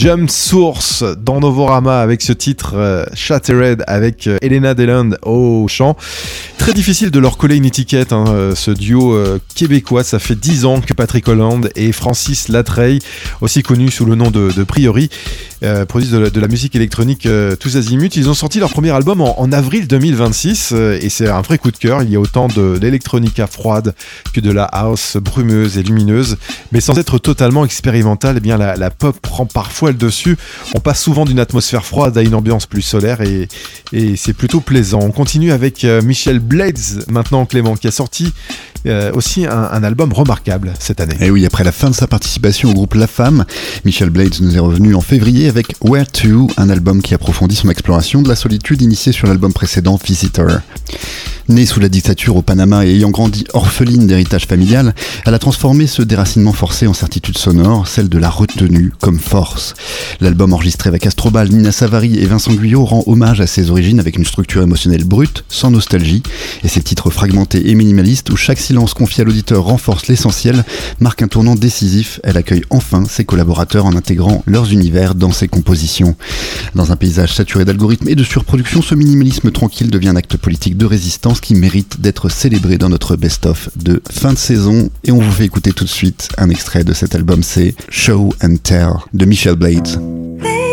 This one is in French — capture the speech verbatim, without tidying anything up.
Jump Source dans Novorama avec ce titre euh, Shattered avec euh, Elena Deland au chant. Très difficile de leur coller une étiquette, hein, euh, ce duo euh, québécois. Ça fait dix ans que Patrick Holland et Francis Latreille, aussi connus sous le nom de, de Priori, euh, produisent de la, de la musique électronique euh, tous azimuts. Ils ont sorti leur premier album en, en avril deux mille vingt-six euh, et c'est un vrai coup de cœur. Il y a autant de l'électronica froide que de la house brumeuse et lumineuse, mais sans être totalement expérimentale. Eh bien, la, la pop prend parfois le dessus. On passe souvent d'une atmosphère froide à une ambiance plus solaire et, et c'est plutôt plaisant. On continue avec euh, Michel Blades maintenant, Clément, qui a sorti euh, aussi un, un album remarquable cette année. Et oui, après la fin de sa participation au groupe La Femme, Michel Blades nous est revenu en février avec Where To, un album qui approfondit son exploration de la solitude initiée sur l'album précédent Visitor. Née sous la dictature au Panama et ayant grandi orpheline d'héritage familial, elle a transformé ce déracinement forcé en certitude sonore, celle de la retenue comme force. L'album enregistré avec Astrobal, Nina Savary et Vincent Guyot rend hommage à ses origines avec une structure émotionnelle brute, sans nostalgie, et ses titres fragmentés et minimalistes où chaque silence confié à l'auditeur renforce l'essentiel, marque un tournant décisif. Elle accueille enfin ses collaborateurs en intégrant leurs univers dans ses compositions. Dans un paysage saturé d'algorithmes et de surproduction, ce minimalisme tranquille devient un acte politique de résistance qui mérite d'être célébré dans notre best-of de fin de saison. Et on vous fait écouter tout de suite un extrait de cet album, c'est Show and Tell de Michel Blades.